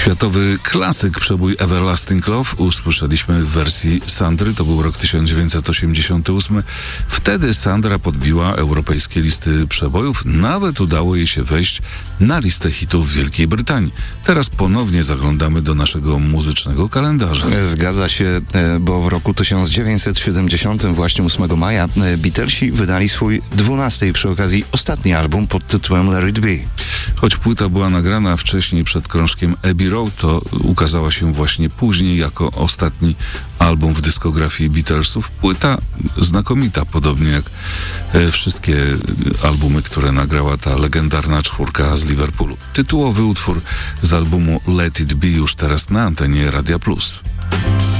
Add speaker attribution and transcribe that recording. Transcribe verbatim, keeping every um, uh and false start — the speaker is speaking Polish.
Speaker 1: Światowy klasyk, przebój Everlasting Love usłyszeliśmy w wersji Sandry. To był rok tysiąc dziewięćset osiemdziesiąty ósmy. Wtedy Sandra podbiła europejskie listy przebojów. Nawet udało jej się wejść na listę hitów w Wielkiej Brytanii. Teraz ponownie zaglądamy do naszego muzycznego kalendarza.
Speaker 2: Zgadza się, bo w roku tysiąc dziewięćset siedemdziesiątym, właśnie ósmego maja, Beatlesi wydali swój dwunasty i przy okazji ostatni album pod tytułem Let It Be.
Speaker 1: Choć płyta była nagrana wcześniej przed krążkiem Abbey Road, to ukazała się właśnie później jako ostatni album w dyskografii Beatlesów. Płyta znakomita, podobnie jak e, wszystkie albumy, które nagrała ta legendarna czwórka z Liverpoolu. Tytułowy utwór z albumu Let It Be już teraz na antenie Radia Plus.